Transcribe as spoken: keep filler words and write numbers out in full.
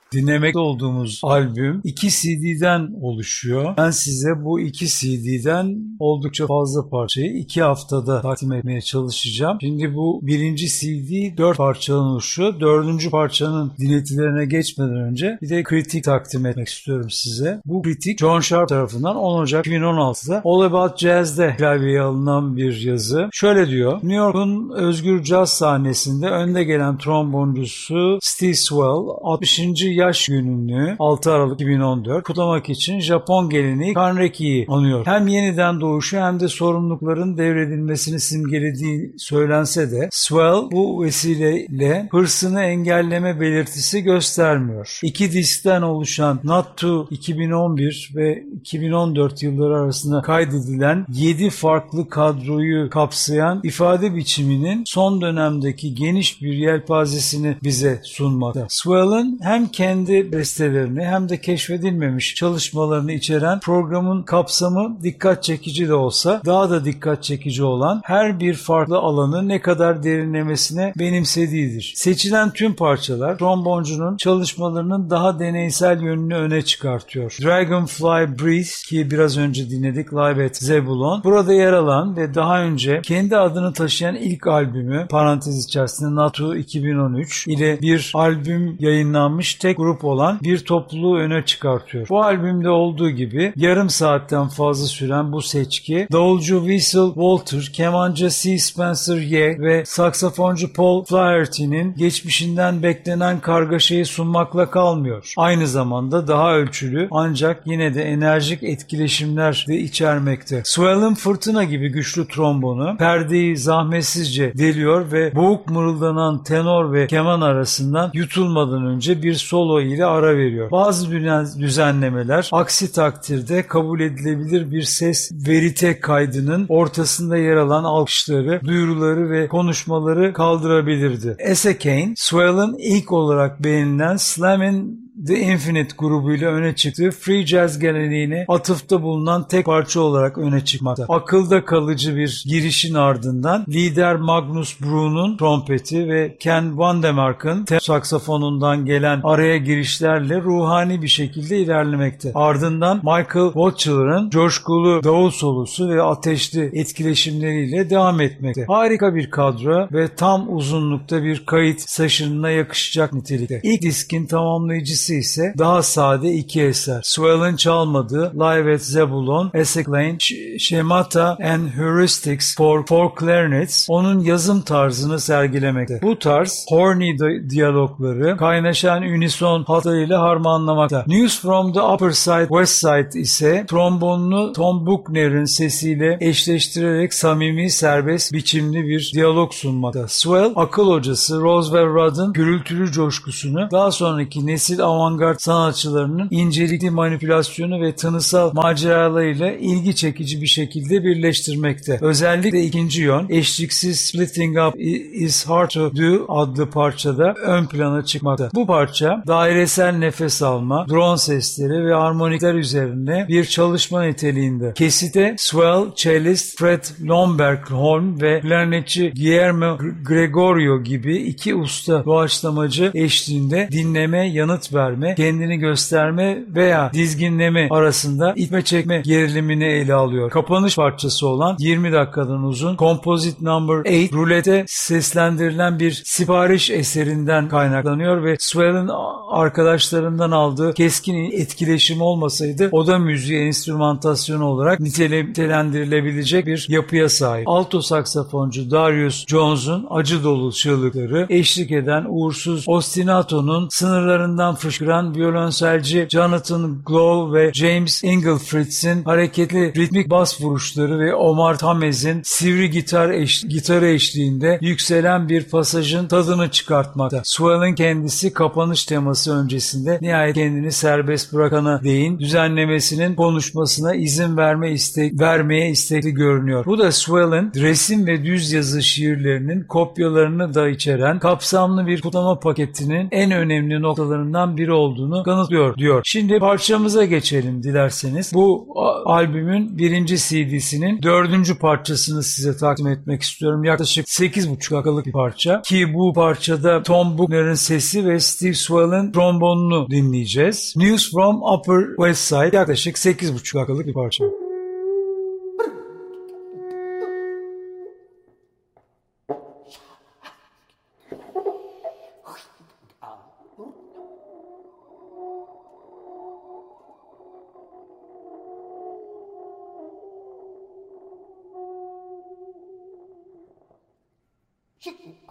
Dinlemekte olduğumuz albüm iki C D'den oluşuyor. Ben size bu iki C D'den oldukça fazla parçayı iki haftada takdim etmeye çalışacağım. Şimdi bu birinci C D dört parçadan oluşuyor. Dördüncü parçanın dinletilerine geçmeden önce bir de kritik takdim etmek istiyorum size. Bu kritik John Sharp tarafından on Ocak iki bin on altıda All About Jazz'de klavyeye alınan bir yazı. Şöyle diyor: New York'un özgür caz sahnesinde önde gelen tromboncusu Steve Swell altmışıncı yaş gününü altı Aralık iki bin on dört kutlamak için Japon geleneği Kanreki'yi anıyor. Hem yeniden doğuşu hem de sorumlulukların devredilmesini simgelediği söylense de Swell bu vesileyle hırsını engelleme belirtisi göstermiyor. İki diskten oluşan Not To iki bin on bir ve iki bin on dört yılları arasında kaydedilen yedi farklı kadroyu kapsayan ifade biçiminin son dönemdeki geniş bir yelpazesini bize sunmakta. Swell'ın hem kendi bestelerini hem de keşfedilmemiş çalışmalarını içeren programın kapsamı dikkat çekici de olsa daha da dikkat çekici olan her bir farklı alanı ne kadar derinlemesine benimsediğidir. Seçilen tüm parçalar tromboncunun çalışmalarının daha deneysel yönünü öne çıkartıyor. Dragonfly Breathe ki biraz önce dinledik Live at Zebulon burada yer alan ve daha önce kendi adını taşıyan ilk albümü parantez içerisinde Not To iki bin on üç ile bir albüm yayınlanmış tek grup olan bir topluluğu öne çıkartıyor. Bu albümde olduğu gibi yarım saatten fazla süren bu seçki davulcu Whistle Walter, kemancı C. Spencer Ye ve saksafoncu Paul Flaherty'nin geçmişinden beklenen kargaşayı sunmakla kalmıyor. Aynı zamanda daha ölçülü ancak yine de enerjik etkileşimler de içermekte. Swell'ın fırtına gibi güçlü trombonu perdeyi zahmetsizce deliyor ve boğuk mırıldanan tenor ve keman arasından yutulmadan önce bir solo ile ara veriyor. Bazı düzenlemeler aksi takdirde kabul edilebilir bir ses verite kaydının ortasında yer alan alkışları, duyuruları ve konuşmaları kaldırabilirdi. As a Kane, Swell'ın ilk olarak beğenilen Slam'in The Infinite grubuyla öne çıktığı free jazz geleneğine atıfta bulunan tek parça olarak öne çıkmakta. Akılda kalıcı bir girişin ardından lider Magnus Bruun'un trompeti ve Ken Vandermark'ın saksafonundan gelen araya girişlerle ruhani bir şekilde ilerlemekte. Ardından Michael Watchler'ın coşkulu davul solusu ve ateşli etkileşimleriyle devam etmekte. Harika bir kadro ve tam uzunlukta bir kayıt session'ına yakışacak nitelikte. İlk diskin tamamlayıcısı ise daha sade iki eser. Swell'ın çalmadığı Live at Zebulon, Essex Lane, Schemata and Heuristics for Four Clarinets onun yazım tarzını sergilemekte. Bu tarz horny diyalogları kaynaşan unison hatlarıyla harmanlamakta. News from the Upper Side, West Side ise trombonunu Tom Buckner'in sesiyle eşleştirerek samimi, serbest biçimli bir diyalog sunmakta. Swell, akıl hocası Roosevelt Rudd'ın gürültülü coşkusunu daha sonraki nesil avantgard sanatçılarının incelikli manipülasyonu ve tınısal maceralarıyla ilgi çekici bir şekilde birleştirmekte. Özellikle ikinci yön, eşliksiz Splitting Up Is Hard To Do adlı parçada ön plana çıkmakta. Bu parça dairesel nefes alma, drone sesleri ve harmonikler üzerine bir çalışma niteliğinde. Kesite Swell, cellist Fred Lomberg horn ve klarnetçi Guillermo Gregorio gibi iki usta doğaçlamacı eşliğinde dinleme, yanıt verme, kendini gösterme veya dizginleme arasında itme çekme gerilimini ele alıyor. Kapanış parçası olan yirmi dakikadan uzun Composite Number sekiz rulete seslendirilen bir sipariş eserinden kaynaklanıyor ve Swell'ın arkadaşlarından aldığı keskin etkileşim olmasaydı oda müziği enstrümantasyonu olarak nitelendirilebilecek bir yapıya sahip. Alto saksafoncu Darius Jones'un acı dolu çığlıkları eşlik eden uğursuz ostinatonun sınırlarından fışkıran violonselci Jonathan Glow ve James Inglefritz'in hareketli ritmik bas vuruşları ve Omar Tamez'in sivri gitar eş, gitarı eşliğinde yükselen bir pasajın tadını çıkartmakta. Swell'ın kendisi kapanış teması öncesinde nihayet kendini serbest bırakana değin düzenlemesinin konuşmasına izin verme istek, vermeye istekli görünüyor. Bu da Swell'ın resim ve düz yazı şiirlerinin kopyalarını da içeren kapsamlı bir kutlama paketinin en önemli noktalarından biri olduğunu kanıtlıyor diyor. Şimdi parçamıza geçelim dilerseniz. Bu albümün birinci C D'sinin dördüncü parçasını size takdim etmek istiyorum. Yaklaşık sekiz buçuk dakikalık bir parça ki bu parçada Tom Buckner'ın sesi ve Steve Swell'ın Cd'den trombonunu dinleyeceğiz. News from Upper West Side yaklaşık sekiz buçuk dakikalık bir parça. Chicken.